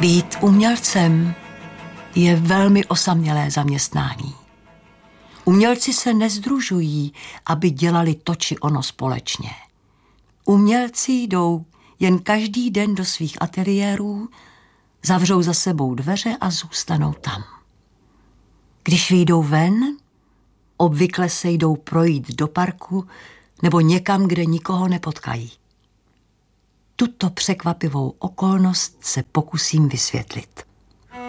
Být umělcem je velmi osamělé zaměstnání. Umělci se nesdružují, aby dělali to či ono společně. Umělci jdou jen každý den do svých ateliérů, zavřou za sebou dveře a zůstanou tam. Když vyjdou ven, obvykle se jdou projít do parku nebo někam, kde nikoho nepotkají. Tuto překvapivou okolnost se pokusím vysvětlit.